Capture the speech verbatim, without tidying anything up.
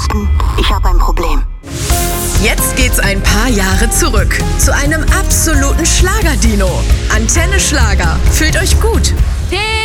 Houston, ich habe ein Problem. Jetzt geht's ein paar Jahre zurück zu einem absoluten Schlagerdino. Antenne Schlager. Fühlt euch gut. Der